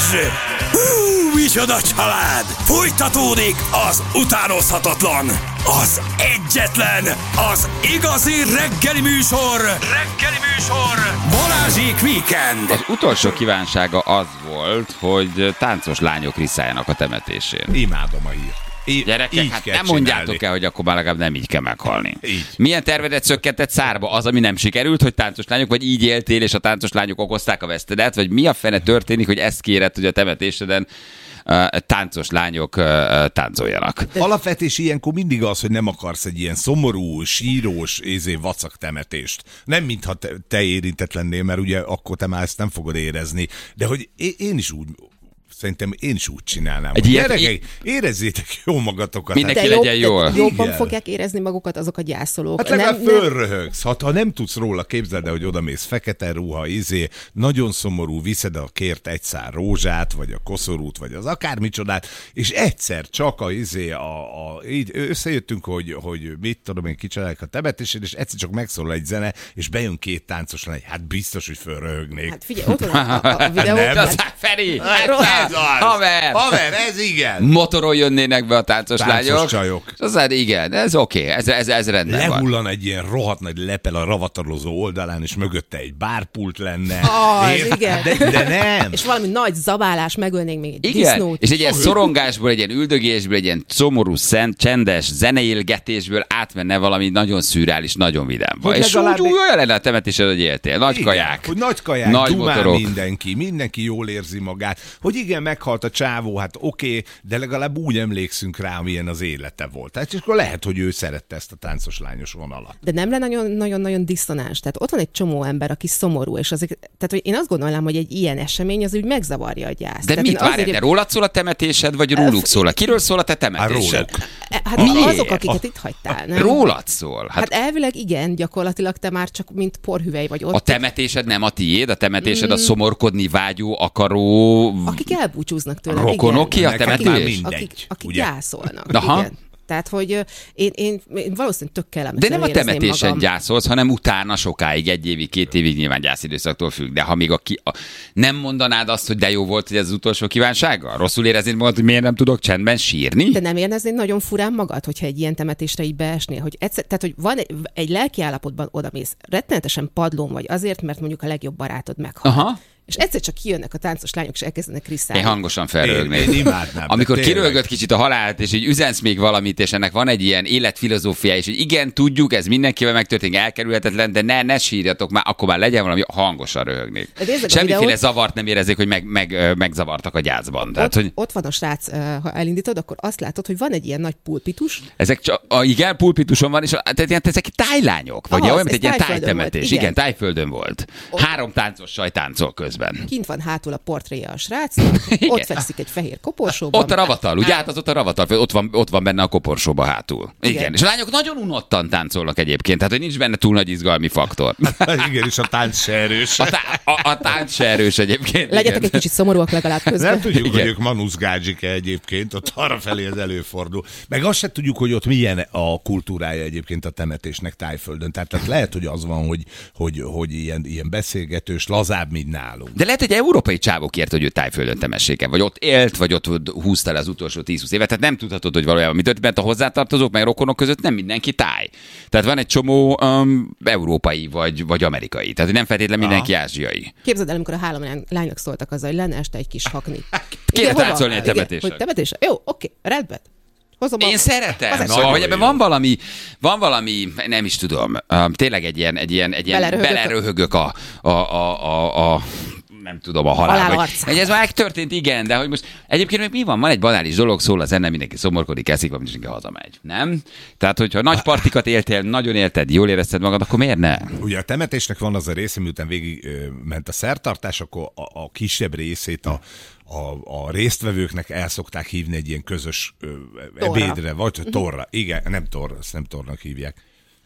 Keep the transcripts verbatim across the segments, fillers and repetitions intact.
Hú, micsoda család! Folytatódik az utánozhatatlan, az egyetlen, az igazi reggeli műsor, reggeli műsor, Balázsék Weekend. Az utolsó kívánsága az volt, hogy táncos lányok riszáljanak a temetésén. Imádom a hírt. Í- Gyerekek, hát nem mondjátok el, hogy akkor már legalább nem így kell meghalni. Így. Milyen tervedet szökkentett szárba? Az, ami nem sikerült, hogy táncos lányok, vagy így éltél, és a táncos lányok okozták a vesztedet, vagy mi a fene történik, hogy ezt kéred, hogy a temetéseden uh, táncos lányok uh, táncoljanak? Alapvetés ilyenkor mindig az, hogy nem akarsz egy ilyen szomorú, sírós, ézé vacak temetést. Nem mintha te, te érintett lennél, mert ugye akkor te már ezt nem fogod érezni. De hogy én is úgy... Szerintem én is úgy csinálnám. Egy ilyet, Gyerekek, í- érezzétek jó magatokat. Mindenki Hát, jobb, legyen jól. Jobban Igen. fogják érezni magukat azok a gyászolók. hát legalább fölröhögsz. Ha, ha nem tudsz róla, képzeld el, hogy odamész fekete ruha, izé, nagyon szomorú, viszed a kért egy szár rózsát, vagy a koszorút, vagy az akármicsodát, és egyszer csak a, izé, a, a, így összejöttünk, hogy, hogy mit tudom én, kicsinálják a temetését, és egyszer csak megszólal egy zene, és bejön két táncos lány. Hát biztos, hogy fölröhögnék. Hát figyelj, ott van a, a, a videó. Nem. Az, Feri! Ez az. Haver! Haver, ez igen! Motoron jönnének be a táncos, Táncos lányok. csajok. És az, hát igen, ez oké, okay. ez, ez, ez rendben van. Lehullan egy ilyen rohadt nagy lepel a ravatalozó oldalán, és mögötte egy bárpult lenne. Az, Érted? igen. De, de nem. És valami nagy zabálás, megölnénk még egy Igen, disznót. és egy ilyen szorongásból, egy ilyen üldögésből, egy ilyen szomorú, szent, csendes zeneélgetésből átmenne valami nagyon szürreális, nagyon vidámba. Hogy És legalább úgy, egy- úgy olyan lenne a temetésed, hogy éltél. Nagy Igen, kaják. Hogy nagy kaják, nagy dumál motorok. mindenki, mindenki jól érzi magát. Hogy igen, meghalt a csávó, hát oké, okay, de legalább úgy emlékszünk rá, milyen az élete volt. Tehát és akkor lehet, hogy ő szerette ezt a táncos lányos vonalat. De nem lenne nagyon-nagyon diszonáns. Tehát ott van egy csomó ember, aki szomorú, és azért, tehát hogy én azt gondolnám, hogy egy ilyen esemény az úgy megzavarja a gyászt. De tehát mit én várj, azért- de rólad szól a temetésed, vagy róluk szól? Kiről szól a te temetésed? róluk. Hát Miért? azok, akiket itt hagytál, nem? Rólad szól. Hát Hát elvileg igen, gyakorlatilag te már csak mint porhüvely vagy ott. a temetésed nem a tiéd, a temetésed a szomorkodni vágyó, akaró Akik elbúcsúznak tőle. rokonok ki a Neked már temetés? mindegy, Akik, akik ugye? gyászolnak. Aha. Igen. Tehát, hogy ö, én, én, én valószínűleg tök kellemetlen De nem a érezném temetésen magam. gyászolsz, hanem utána sokáig, egy évig, két évig nyilván gyászidőszaktól függ. De ha még a ki, a, nem mondanád azt, hogy de jó volt, hogy ez az utolsó kívánsága? Rosszul éreznéd magad, hogy miért nem tudok csendben sírni? De nem éreznéd nagyon furán magad, hogyha egy ilyen temetésre így beesnél? Hogy egyszer, tehát, hogy van egy, egy lelki állapotban odamész, rettenetesen padlón vagy azért, mert mondjuk a legjobb barátod meghalt. Aha. És egyszer csak kijönnek a táncos lányok, és elkezdenek riszálni. Én hangosan Én, felrögnék. én imádnám. Amikor de tényleg. kirölgött kicsit a halált, és így üzensz még valamit, és ennek van egy ilyen életfilozófiája, és hogy igen, tudjuk, ez mindenkivel megtörténik, elkerülhetetlen, de ne, ne sírjatok már, akkor már legyen valami, hangosan röhögnék. De nézzük a Semmiféle videót. zavart nem érezzék, hogy meg, meg, ö, megzavartak a gyászban. Tehát, Ott, hogy ott van a srác, uh, ha elindítod, akkor azt látod, hogy van egy ilyen nagy pulpitus. ezek csak, a, igen, pulpituson van, és a, tehát ilyen, ezek tájlányok, vagy Aha, olyan, mint ez egy ilyen Tájföldön tájtemetés. volt, Igen, igen. Tájföldön volt. Három táncos saj táncol közben. Kint van hátul a portréja a srácnak, ott fekszik egy fehér koporsóban. Ott a ravatal, ugye? Hát az ott a ravatal, ott van, ott van benne a koporsóba hátul. Igen. Igen. És a lányok nagyon unottan táncolnak egyébként, tehát hogy nincs benne túl nagy izgalmi faktor. Igen, és a tánc se erős. A, tá- a, a tánc se erős egyébként. Legyetek igen. egy kicsit szomorúak legalább közben. Nem tudjuk, Igen. hogy ők manuszgádzsike egyébként, ott arra felé az előfordul. Meg azt se tudjuk, hogy ott milyen a kultúrája egyébként a temetésnek Tájföldön. Tehát, tehát lehet, hogy az van, hogy, hogy, hogy ilyen, ilyen beszélgetős, lazább, mint nálunk. De lehet, hogy európai csávó kért, hogy ő Tájföldön temessék el, vagy ott élt, vagy ott húzta le az utolsó tíz-húsz évet. Tehát nem tudhatod, hogy valójában mi történt, mert a hozzátartozók, meg rokonok között nem mindenki táj. Tehát van egy csomó um, európai, vagy, vagy amerikai. Tehát nem feltétlenül mindenki ázsiai. Képzeld el, amikor a három lány- lányok szóltak azzal, hogy lenne este egy kis hakni. Kéne Igen, hova? táncolni egy Igen, temetésen. Hogy temetésen? Jó, oké, rendben. Hozom a... Én szeretem. Az Szóval, hogy nagyon ebben jó. van valami, van valami, nem is tudom, um, tényleg egy ilyen, egy ilyen, egy ilyen Beleröhögök. beleröhögök a, a, a, a, a nem tudom, a halál. Halál Vagy, arcán. hogy ez már történt, igen, de hogy most egyébként még mi van? Van egy banális dolog, szól a zene, mindenki szomorkodik, eszik, vagy mindenki hazamegy. Nem? Tehát, hogyha nagy partikat éltél, nagyon élted, jól érezted magad, akkor miért ne? Ugye a temetésnek van az a része, miután végig ö, ment a szertartás, akkor a, a kisebb részét a, a, a résztvevőknek el szokták hívni egy ilyen közös ö, Torra. ebédre, vagy torra. Igen, nem torra, ezt nem tornak hívják.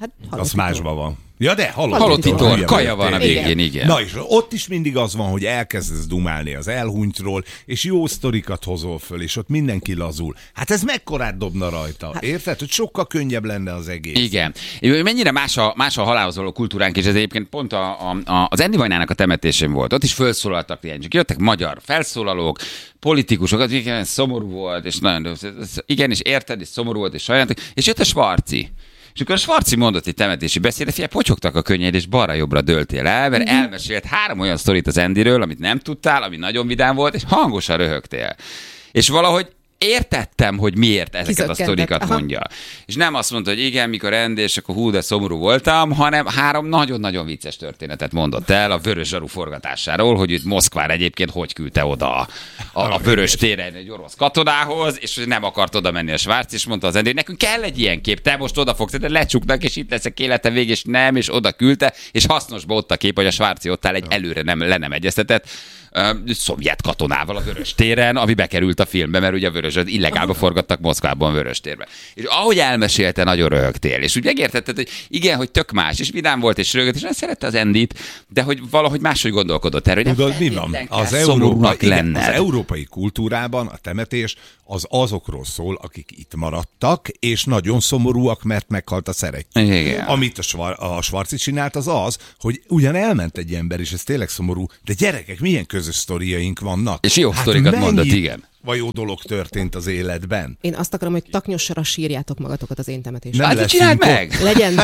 Hát az másban van. Ja, de halott, halott titor, titor, kaja van a végén, igen. Na és ott is mindig az van, hogy elkezdesz dumálni az elhunytról, és jó sztorikat hozol föl, és ott mindenki lazul. Hát ez mekkorát dobna rajta, hát, érted? Hogy sokkal könnyebb lenne az egész. Igen. Mennyire más a, más a halálhoz való kultúránk, és ez egyébként pont a, a, az Andy Vajnának a temetésén volt. Ott is felszólaltak ilyen, csak jöttek magyar felszólalók, politikusok, az igen, szomorú volt, és nagyon, igen, és érted, és szomorú volt, és sajnáltak, és jött a Schwarzi. És akkor a Schwarzi mondott egy temetési beszédet, figyelj, potyogtak a könnyed, és balra-jobbra dőltél el, mert mm-hmm. elmesélt három olyan sztorit az Andyről, amit nem tudtál, ami nagyon vidám volt, és hangosan röhögtél. És valahogy értettem, hogy miért ezeket a sztorikat Aha. mondja. És nem azt mondta, hogy igen, mikor Andy, és akkor hú, de szomorú voltam, hanem három nagyon-nagyon vicces történetet mondott el a Vörös Zsaru forgatásáról, hogy itt Moszkvára egyébként hogy küldte oda a, a, a Vörös téren egy orosz katonához, és hogy nem akart oda menni a Schwarz, és mondta az Andy, hogy nekünk kell egy ilyen kép, te most oda fogsz, de lecsuknak, és itt leszek élete vég, és nem, és oda küldte, és hasznosba ott a kép, hogy a Schwarzi ott áll egy előre nem, le nem egyeztetett Uh, szovjet katonával a Vörös téren, ami bekerült a filmbe, mert ugye a Vörösöt illegálba forgattak Moszkvában Vörös térbe. És ahogy elmesélte, nagyon röhögtél. És úgy megértetted, hogy igen, hogy tök más, és vidám volt, és röhögött, és nem szerette az Endit, de hogy valahogy máshogy gondolkodott erről, hogy Tudod, mi van? Az, Európa, igen, az európai kultúrában a temetés az azokról szól, akik itt maradtak, és nagyon szomorúak, mert meghalt a szeretjük. Igen. Amit a, Schwar- a Schwarzi csinált, az az, hogy ugyan elment egy ember, és ez tényleg szomorú, de gyerekek, milyen közös sztoriaink vannak. És jó hát sztorikat mondott, igen. Vagy jó dolog történt az életben. Én azt akarom, hogy taknyossara sírjátok magatokat az én temetésben. Hát csináld meg! Legyen,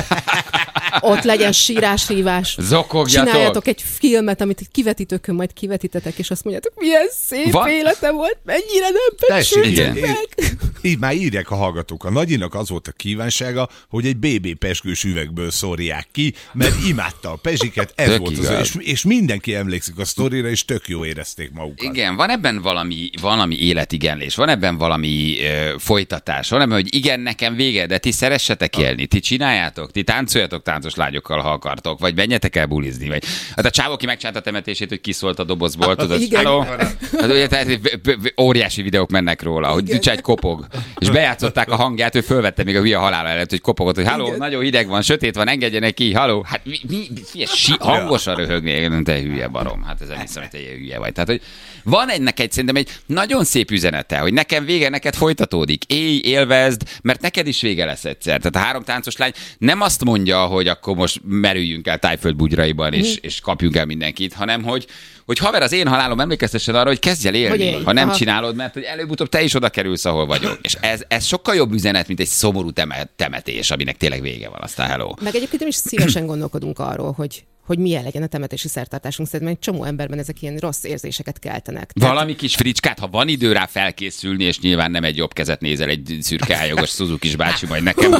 ott legyen sírás, rívás. Zokogjatok! Csináljatok egy filmet, amit kivetítőkön majd kivetítetek, és azt mondjátok, milyen szép Van? élete volt, mennyire nem becsültek meg. Így már írják a hallgatók. A Nagyinak az volt a kívánsága, hogy egy bé bé pezsgős üvegből szórják ki, mert imádta a pezsiket, ez tök volt az, és, és mindenki emlékszik a sztorira, és tök jó érezték magukat. Igen, van ebben valami, valami életigenlés, van ebben valami ö, folytatás, van ebben, hogy igen, nekem vége, de ti szeressetek élni, ti csináljátok, ti táncoljatok táncos lányokkal, ha akartok, vagy menjetek el bulizni, vagy hát a csávó, ki megcsinálta a temetését, hogy kiszólt a dobozból, tudod, hello? Hát, ugye, tehát, óriási videók mennek róla, hogy egy kopog, és bejátszották a hangját, ő fölvette még a hülye halála előtt, hogy kopogott, hogy halló, nagyon hideg van, sötét van, engedjenek ki, halló, hát mi, mi, mi si, hangosan röhögni, te hülye barom, hát ez nem hiszem, hogy te ilyen hülye vagy. Tehát, hogy van ennek egy, szerintem egy nagyon szép üzenete, hogy nekem vége, neked folytatódik, élj, élvezd, mert neked is vége lesz egyszer. Tehát a három táncos lány nem azt mondja, hogy akkor most merüljünk el Tájföld bugyraiban, és, és kapjunk el mindenkit, hanem hogy hogy haver, az én halálom emlékeztessen arra, hogy kezdj el élni, hogy ha nem aha. csinálod, mert hogy előbb-utóbb te is oda kerülsz, ahol vagyok. És ez, ez sokkal jobb üzenet, mint egy szomorú temet, temetés, aminek tényleg vége van, aztán hello. Meg egyébként is szívesen gondolkodunk arról, hogy hogy milyen legyen a temetési szertartásunk. Szerintem egy csomó emberben ezek ilyen rossz érzéseket keltenek. Tehát... Valami kis fricskát, ha van idő rá felkészülni, és nyilván nem egy jobb kezet nézel egy szürke ályogos Suzuki-s bácsi majd nekem.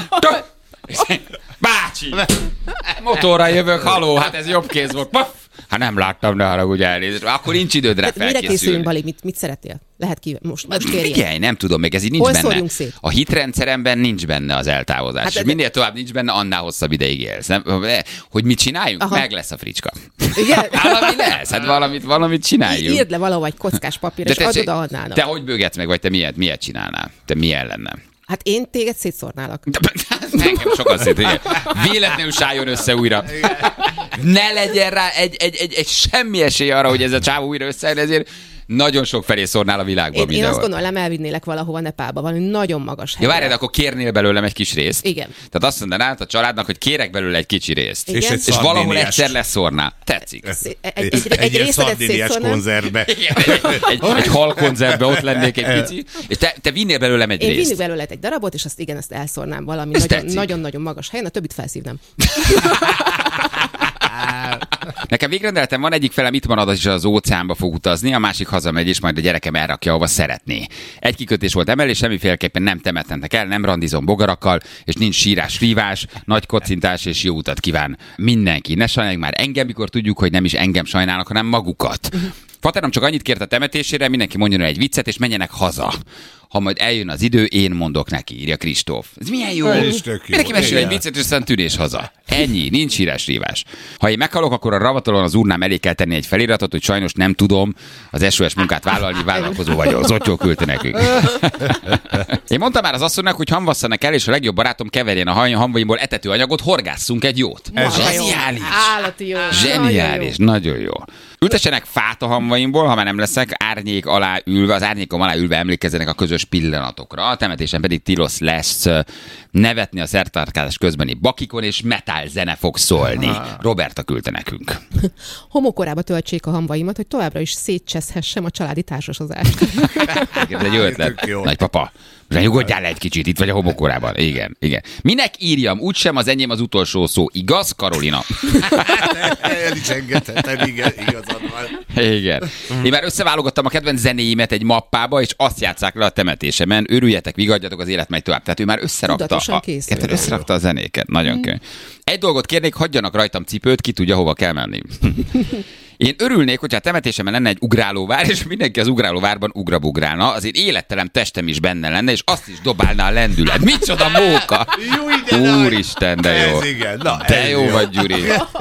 Bácsi! Motorra jövök, haló, hát ez jobb kéz volt. Hát nem láttam, de arra ugye elnézést. Akkor nincs időd rá felkészülni. Mire készüljünk, Bali? Mit, mit szeretnél? Lehet ki most, most kérjél. Figyelj, nem tudom, még ez így nincs Hol benne. Szét? A hitrendszeremben nincs benne az eltávozás. Hát, és minél tovább nincs benne, annál hosszabb ideig élsz. Nem? Hogy mit csináljunk? Aha. Meg lesz a fricska. Igen? Valami lesz, hát valamit, valamit csináljunk. Írd le valahol egy kockás papír, és adod a adnának. Te hogy bőgetsz meg, vagy te miért, miért csinálnál? Te milyen lenne? Hát én téged szétszórnálak. Nekem sokat szét. Véletlenül sálljon össze újra. Ne legyen rá egy, egy, egy, egy semmi esély arra, hogy ez a csávó újra összejön, ezért nagyon sok felé szórnál a világban. Én, én azt gondolom, elvinnélek valahova Nepálba, valami nagyon magas helyre. Ja, várjad, akkor kérnél belőlem egy kis részt. Igen. Tehát azt mondanád a családnak, hogy kérek belőle egy kicsi részt. És, egy és valahol egyszer leszórnál. Tetszik. Egy, egy, egy, egy részedet szétszórnál. konzervbe. Igen, egy, egy, egy hal konzervbe ott lennék egy pici. És te, te vinnél belőlem egy én részt. Én vinnék belőle egy darabot, és azt igen, ezt elszórnám valami nagyon-nagyon magas helyen, a többit felszívnám. Nekem végrendeletem van, egyik felem itt marad, és az óceánba fog utazni, a másik hazamegy, és majd a gyerekem elrakja, ahova szeretné. Egy kikötés volt emelés, semmiféleképpen nem temetnek el, nem randizom bogarakkal, és nincs sírás, rívás, nagy kocintás, és jó utat kíván mindenki. Ne sajnáljuk már engem, mikor tudjuk, hogy nem is engem sajnálnak, hanem magukat. Faterom csak annyit kért a temetésére, mindenki mondjon el egy viccet, és menjenek haza. ha majd eljön az idő, én mondok neki, írja Kristóf. Ez milyen jó. Ez is tök jó. Mindenki mesél egy viccet, és aztán tűnés haza. Ennyi, nincs híres rívás. Ha én meghalok, akkor a ravatalon az urnám elé kell tenni egy feliratot, hogy sajnos nem tudom az es o es munkát vállalni, vállalkozó vagyok. Zotyó küldte nekünk. Én mondtam már az asszonynak, hogy hamvasszanak el, és a legjobb barátom keverjen a hamvaimból etetőanyagot, horgásszunk egy jót. Ez zseniális. Állati jó. Zseniális, nagyon jó. Ültessenek fát a hamvaimból, ha már nem leszek, árnyék alá ülve, az árnyékom alá ülve emlékezzenek a közös pillanatokra. A temetésen pedig tilos lesz nevetni a szertarkálás közbeni bakikon, és metal zene fog szólni. Roberta küldte nekünk. Homokorába töltsék a hamvaimat, hogy továbbra is szétcseszhessem a családi társasozást. Ez egy jó ötlet. Nagypapa, nyugodjál le egy kicsit, itt vagy a homokorában. Igen, igen. Minek írjam? Úgysem az enyém az utolsó szó. Igaz, Karolina? El is engedhetem, igen, igazad van. Igen. Én már összeválogattam a kedvenc zenéimet egy mappába, és azt játsszák le a temetésemen. Örüljetek, vigadjatok, az élet megy tovább. Tehát ő már összerakta, a, érted, összerakta a zenéket. Nagyon mm. könnyű. Egy dolgot kérnék, hagyjanak rajtam cipőt, ki tudja, hova kell menni. Én örülnék, hogyha a temetésemen lenne egy ugrálóvár, és mindenki az ugrálóvárban ugrabugrálna, az én élettelem testem is benne lenne, és azt is dobálná a lendület. Micsoda móka! Úristen, de jó. Ez igen. Na, de jó, jó vagy, Gyuri.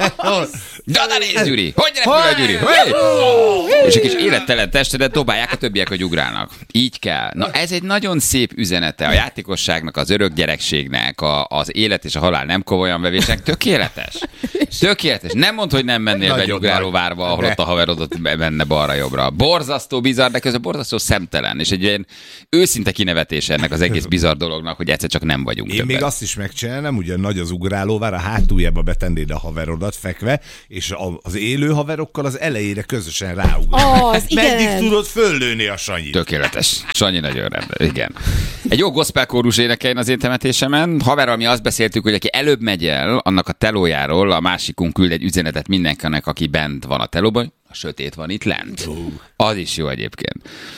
De na nézd, Gyuri! Hogy repül a Gyuri? Hey! És egy kis élettelen testedet dobálják a többiek, hogy ugrálnak. Így kell. Na ez egy nagyon szép üzenete a játékosságnak, az örök gyerekségnek, a, az élet és a halál nem komolyan vevésnek. Tökéletes. Tökéletes. Nem mondd, hogy nem mennél be egy ugrálóvárba, ahol ott a haverodot menne balra-jobbra. Borzasztó bizarr, de közben borzasztó szemtelen, és egy ilyen őszinte kinevetés ennek az egész bizarr dolognak, hogy egyszer csak nem vagyunk Én többet. még azt is megcsinálnám, ugye nagy az ugrálóvár, a hátuljába betennéd a haverodat fekve, és az élő haverokkal az elejére közösen ráugrálnak. Az, igen. Meddig tudod föllőni a Sanyit? Tökéletes. Sanyi nagyon rendben, igen. Egy jó gospel kórus énekeljen az én temetésemen. Haverral mi azt beszéltük, hogy aki előbb megy el, annak a telójáról a másikunk küld egy üzenetet mindenkinek, aki bent van a telóban. A sötét van itt lent. Az is jó egyébként.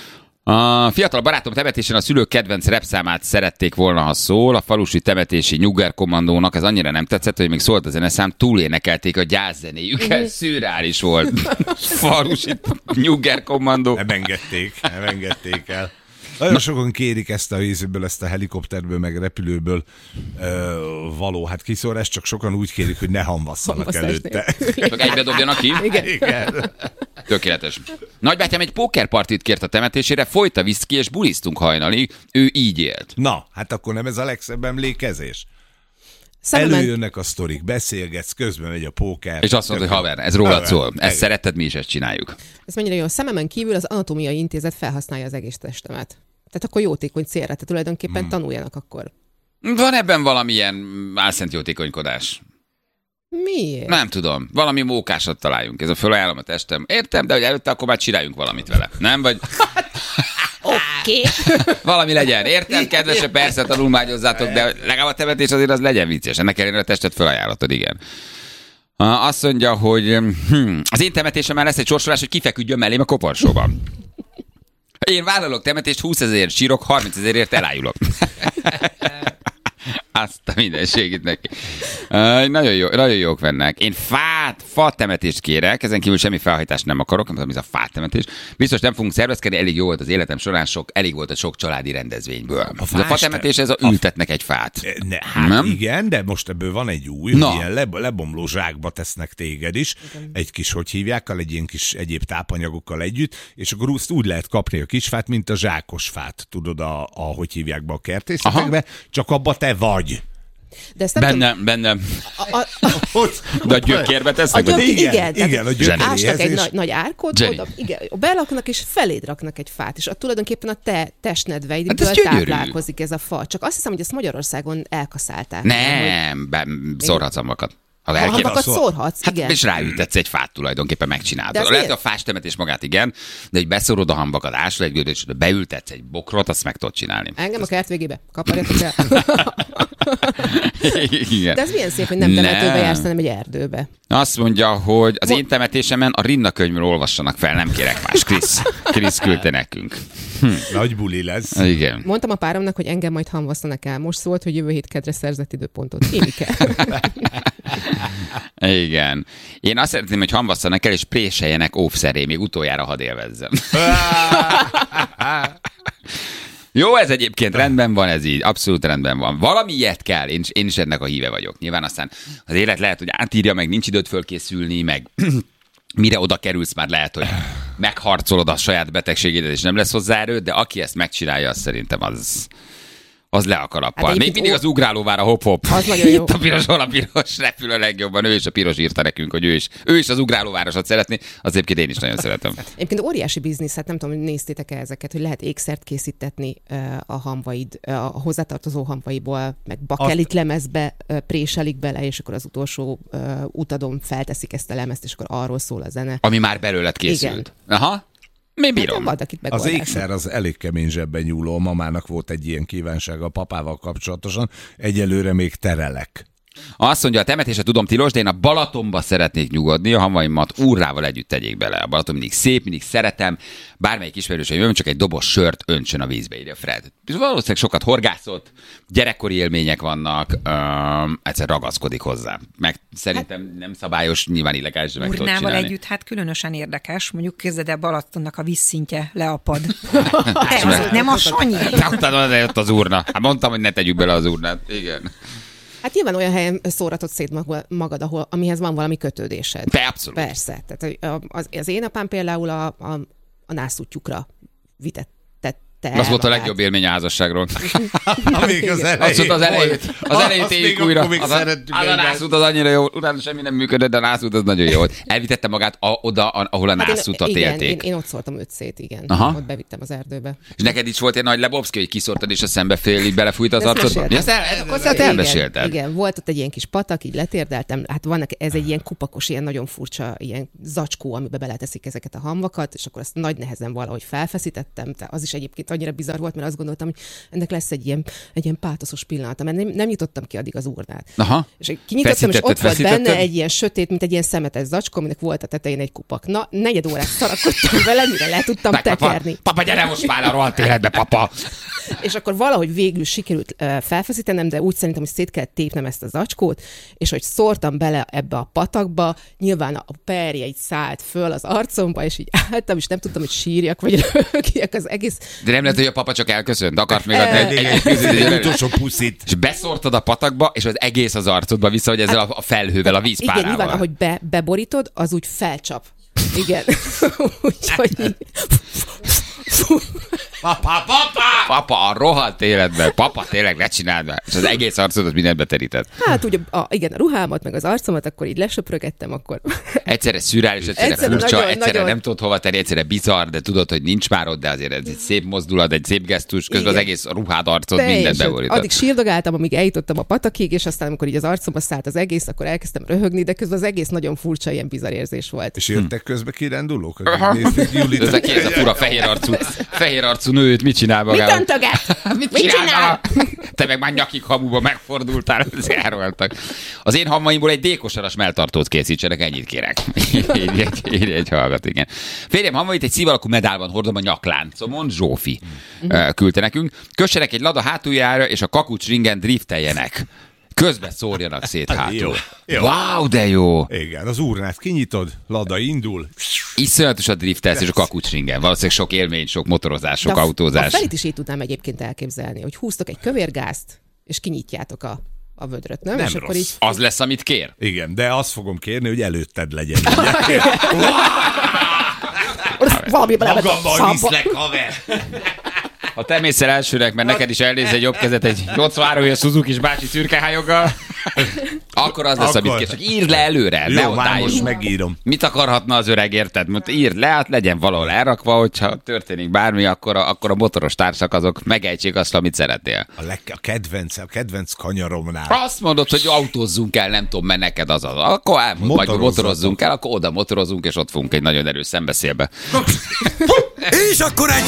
A fiatal barátom temetésen a szülők kedvenc repszámát szerették volna, ha szól. A falusi temetési Nyugger kommandónak ez annyira nem tetszett, hogy még szólt a zeneszám, túlénekelték a gyászzenéjüket. Szürreális volt. Falusi Nyugger kommandó. Nem engedték, nem engedték el. Nagyon Na. sokan kérik ezt a vízből, ezt a helikopterből, meg repülőből ö, való hát kiszórást, csak sokan úgy kérik, hogy ne hamvasszanak előtte. Csak egybe dobjanak ki? Igen. Igen. Tökéletes. Nagybátyám egy pókerpartit kért a temetésére, folyt a viszki és bulisztunk hajnalig, ő így élt. Na, hát akkor nem ez a legszebb emlékezés? Szememen... Előjönnek a sztorik, beszélgetsz, közben megy a póker. És azt mondod, hogy haver, ez rólad szól. Ezt szeretted, mi is ezt csináljuk. Ez mennyire jó. Szememen kívül az Anatómiai Intézet felhasználja az egész testemet. Tehát akkor jótékony célra, tehát tulajdonképpen hmm. tanuljanak akkor. Van ebben valamilyen álszent jótékonykodás? Miért? Nem tudom. Valami mókásat találjunk. Ez a fölajánlom a testem. Értem, de hogy előtte akkor már csináljunk valamit vele. Nem? Vagy... Oké. Okay. Valami legyen. Értem, kedvesebb, persze tanulmányozzátok, de legalább a temetés azért az legyen vicces. Ennek ellenére a testet felajánlotod, igen. Azt mondja, hogy hm, az én temetésemben lesz egy sorsolás, hogy kifeküdjön mellém a koporsóban. Én vállalok temetést, húszezerért sírok, harmincezerért elájulok. Azt a mindenségét neki. Uh, nagyon, jó, nagyon jók vennek. Én fát, fa temetést kérek, ezen kívül semmi felhajtást nem akarok, nem tudom, ez a fát temetés. Biztos nem fogunk szervezkedni, elég jó volt az életem során, sok, elég volt a sok családi rendezvényből. A, ez a fa temetés, ez a ültetnek egy fát. Ne, hát nem? Igen, de most ebből van egy új, Na. ilyen le, lebomló zsákba tesznek téged is, igen. Egy kis, hogy hívják, egy ilyen kis egyéb tápanyagokkal együtt, és akkor azt úgy lehet kapni a kis fát, mint a zsákos fát, tudod, a, a hogy hívják be a kertészetekbe, csak abba te vagy. De ezt nem benne, tudom... benne. A, a, a, de a gyökérbe tesznek? A gyök, igen, igen, igen, a gyökéréhez. Ástak egy és... nagy, nagy árkot, oda, igen, belaknak és feléd raknak egy fát, és a, tulajdonképpen a te testnedveidből hát táplálkozik ez a fa. Csak azt hiszem, hogy ezt Magyarországon elkaszálták. Nem, hogy... szórhatsz hamvakat. Ha a hamvakat szórhatsz, hát, igen. És ráütetsz egy fát tulajdonképpen megcsinálod. Lehet a fás temetés magát, igen, de hogy beszórod a hamvakat, ásod egy gödöt, és beültetsz egy bokrot, azt meg tudod csinálni. Engem a kert végébe. Kaparjatok el. De ez milyen szép, hogy nem temetőbe jársz, hanem egy erdőbe. Azt mondja, hogy az én temetésemen a Rinna könyvről olvassanak fel, nem kérek más. Krisz. Krisz küldte nekünk. Hm. Nagy buli lesz. Igen. Mondtam a páromnak, hogy engem majd hamvasztanak el. Most szólt, hogy jövő hét kedre szerzett időpontot. Én kell. Igen. Én azt szeretném, hogy hamvasszanak el, és préseljenek óvszeré, még utoljára hadd élvezzem. Jó, ez egyébként rendben van, ez így, abszolút rendben van. Valami ilyet kell, én, én is ennek a híve vagyok. Nyilván aztán az élet lehet, hogy átírja, meg nincs időt fölkészülni, meg mire oda kerülsz, már lehet, hogy megharcolod a saját betegségédet, és nem lesz hozzá erőd, de aki ezt megcsinálja, azt szerintem az... az le a kalappal. Hát még mindig ó... az ugrálóvára hop-hop. Az nagyon jó. Itt a piros, hol a piros, repül a legjobban. Ő is a piros írta nekünk, hogy ő is, ő is az ugrálóvárosat szeretné. Az egyébként én is nagyon szeretem. Egyébként óriási biznisz, hát nem tudom, hogy néztétek-e ezeket, hogy lehet ékszert készítetni a hamvaid, a hozzátartozó hamvaiból, meg bakelit lemezbe préselik bele, és akkor az utolsó utadon felteszik ezt a lemezt, és akkor arról szól a zene. Ami már belőled készült. Igen. Aha. Mi bírom. Hát az ékszer az elég kemény zsebben nyúló. A mamának volt egy ilyen kívánsága a papával kapcsolatosan. Egyelőre még terelek. Azt mondja, a temetése tudom tilos, de én a Balatonba szeretnék nyugodni, a hamvaimat úrrával együtt tegyék bele. A Balaton mindig szép, mindig szeretem. Bármelyik ismerősöm jön, csak egy dobos sört öntsön a vízbe, írja Fred. És valószínűleg sokat horgászott, gyerekkori élmények vannak, um, egyszer ragaszkodik hozzá. Meg szerintem hát, nem szabályos, nyilván illegális, de meg tudod csinálni. Urnával együtt, hát különösen érdekes, mondjuk képzeld el, Balatonnak a vízszintje leapad. Nem a Sanyi. Utána jött az urna. Hát mondtam, hogy ne tegyük bele az urnát. Igen. Hát nyilván olyan helyen szóratod szét magad, ahol, amihez van valami kötődésed. De abszolút. Persze. Tehát az, az én apám például a, a, a nászúttyúkra vitett. Az volt a legjobb élmény a házasságról. Amíg az elejét. Az, az elejét, az elejét éljük újra. Az a, az a nászút az annyira jó, utána semmi nem működött, de a nászút az nagyon jó volt. Elvitette magát a, oda, ahol a nászutat hát élték. Igen, én, én ott szóltam őt szét, igen. Aha. Ott bevittem az erdőbe. És neked is volt egy nagy lebowski, hogy kiszórtad, és a szembefél így belefújt az arcodba? Ja, ezt elmesélted. Igen, volt ott egy ilyen kis patak, így letérdeltem. Hát vannak, ez egy ilyen kupakos, ilyen nagyon furcsa, ilyen zacskó, amiben beleteszik ezeket a hamvakat, és akkor azt nagy nehezen valahogy felfeszítettem. Az is egyébként annyira bizarr volt, mert azt gondoltam, hogy ennek lesz egy ilyen, egy ilyen pátoszos pillanata, mert nem, nem jutottam ki addig az urnát. Aha. És kinyitottam, és ott volt benne egy ilyen sötét, mint egy ilyen szemetes zacskó, aminek volt a tetején egy kupak. Na, negyed órát szarakodtam vele, mire le tudtam Meg, tekerni. Papa, papa, gyere most már a rohadt életbe, papa! És akkor valahogy végül sikerült uh, felfeszítenem, de úgy szerintem, hogy szét kellett tépnem ezt a zacskót, és hogy szórtam bele ebbe a patakba, nyilván a perje így szállt föl az arcomba, és így álltam, és nem tudtam, hogy sírjak, vagy röhögjek az egész. De nem lehet, hogy a papa csak elköszönt, akart még adni egy, egy, egy, egy utolsó puszit. És beszórtad a patakba, és az egész az arcodba vissza, hogy ezzel a felhővel, a vízpárával. Igen, nyilván, ahogy be, beborítod, az úgy felcsap. Igen. Úgyhogy Papa, papa! Papa, a rohadt életben. Papa, tényleg, ne csináld már. És az egész arcodat mindent beterített. Hát ugye, a, igen, a ruhámat, meg az arcomat, akkor így lesöprögettem, akkor... Egyszerre szürreális, egyszerre, egyszerre furcsa, nagyon, egyszerre nagyon... nem tudod hova tenni, egyszerre bizarr, de tudod, hogy nincs már ott, de azért ez egy szép mozdulat, egy szép gesztus, közben igen. Az egész ruhád, arcod, de mindent bevorított. Addig sírdogáltam, amíg eljutottam a patakig, és aztán, amikor így az arcomba szállt az egész, akkor elkezdtem röhögni, de közben az egész nagyon furcsa, ilyen bizarr érzés volt. És jöttek közben kirándulók? Ez a kéz a fura fehér arcú, fehér arcú nőt, mit csinál magának? Mit öntöget? Mit, Mit csinál? Te meg már nyakig hamuba megfordultál, elroltak. Az én hamvaimból egy dékosaras melltartót készítsenek, ennyit kérek. Így egy, így egy hallgat, igen. Férjem hamvait egy szív alakú medálban hordom a nyakláncomon, Zsófi mm. küldte nekünk. Kössenek egy lada hátuljára, és a kakucs ringen drifteljenek. Közben szórjanak szét hátul. Jó, jó. Wow, de jó. Igen, az urnát kinyitod, lada indul. Iszonyatos a driftelsz és a kakucsringen. Valószínűleg sok élmény, sok motorozás, sok de autózás. A felit is így tudnám egyébként elképzelni, hogy húztok egy kövérgázt, és kinyitjátok a, a vödröt, nem? Nem és rossz. Akkor így... Az lesz, amit kér? Igen, de azt fogom kérni, hogy előtted legyen. Magammal viszlek, haver! Ha te mész el elsőnek, mert neked is elnéz egy jobb kezet egy nyolcvanhárom éves Suzuki-s bácsi szürkehályoggal, akkor az lesz, akkor... amit kér. Csak írd le előre. Jó, már most megírom. Mit akarhatna az öreg, érted? Mert írd le, hát legyen valahol elrakva, hogyha történik bármi, akkor a, akkor a motoros társak azok megejtsék azt, amit szeretnél. A, leg, a kedvenc, a kedvenc kanyaromnál. Azt mondod, hogy autózzunk el, nem tudom, mert neked az az. Akkor elmond, vagy motorozzunk el, akkor oda motorozunk, és ott fogunk egy nagyon erős szembeszélbe. És akkor egy